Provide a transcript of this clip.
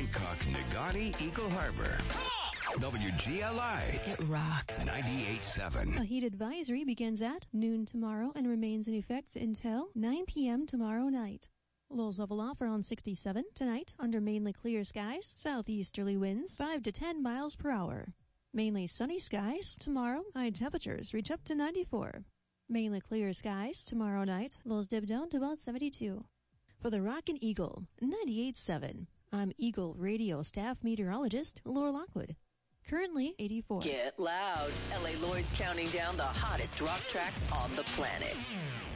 Hancock, Negaunee, Eagle Harbor. WGLI. It rocks. 98.7. A heat advisory begins at noon tomorrow and remains in effect until 9 p.m. tomorrow night. Lows level off around 67 tonight under mainly clear skies, southeasterly winds 5 to 10 miles per hour. Mainly sunny skies tomorrow, high temperatures reach up to 94. Mainly clear skies tomorrow night, lows dip down to about 72. For the Rockin' Eagle, 98.7, I'm Eagle Radio staff meteorologist Laura Lockwood. Currently 84. Get loud. LA Lloyd's counting down the hottest rock tracks on the planet.